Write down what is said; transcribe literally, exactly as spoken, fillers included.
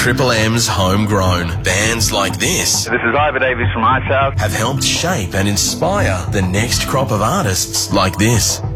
Triple M's homegrown. Bands like this This is Ivor Davies from Ice House. have helped shape and inspire the next crop of artists like this.